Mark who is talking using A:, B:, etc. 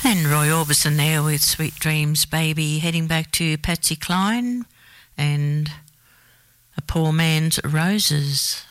A: And Roy Orbison there with Sweet Dreams Baby, heading back to Patsy Cline and A Poor Man's Roses.